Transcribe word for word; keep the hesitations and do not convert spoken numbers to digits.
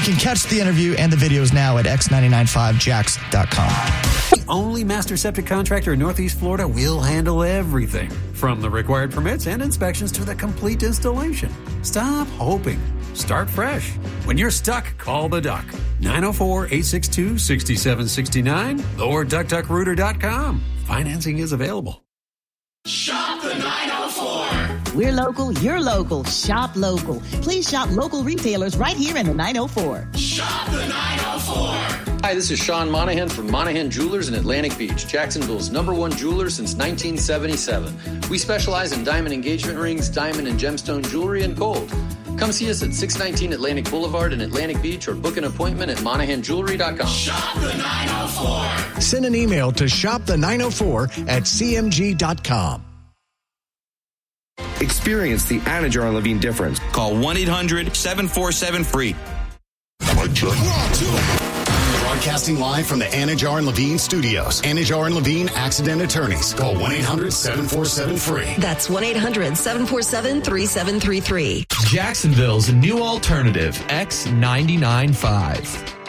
You can catch the interview and the videos now at x nine nine five jacks dot com. The only master septic contractor in Northeast Florida will handle everything, from the required permits and inspections to the complete installation. Stop hoping. Start fresh. When you're stuck, call the Duck. nine oh four, eight six two, six seven six nine or duck duck rooter dot com. Financing is available. Shop the nine oh four. We're local, you're local. Shop local. Please shop local retailers right here in the nine oh four. Shop the nine oh four. Hi, this is Sean Monahan from Monahan Jewelers in Atlantic Beach, Jacksonville's number one jeweler since nineteen seventy-seven. We specialize in diamond engagement rings, diamond and gemstone jewelry, and gold. Come see us at six nineteen Atlantic Boulevard in Atlantic Beach or book an appointment at monahan jewelry dot com. Shop the nine oh four. Send an email to shop the nine oh four at c m g dot com. Experience the Anajar and Levine difference. Call one eight hundred seven four seven free. Broadcasting live from the Anajar and Levine studios. Anajar and Levine Accident Attorneys. Call one eight hundred seven four seven free. That's one eight hundred seven four seven three seven three three. Jacksonville's new alternative, X ninety-nine point five.